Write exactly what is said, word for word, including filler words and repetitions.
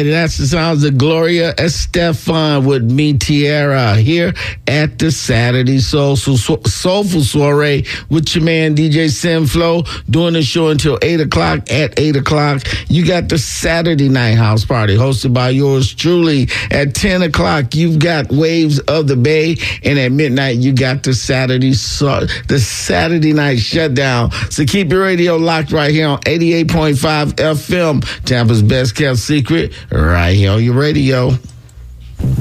right, that's the sounds of Gloria Estefan with Me Tierra here at the Saturday Soulful, Soulful Soiree with your man D J Sinflow, doing the show until eight o'clock. At eight o'clock, you got the Saturday Night House Party hosted by yours truly. At ten o'clock, you've got Waves of the Bay, and at midnight, you got the Saturday so, the Saturday Night Shutdown. So keep your radio locked right here on eighty-eight point five F M, Tampa's best kept secret, right here on your radio.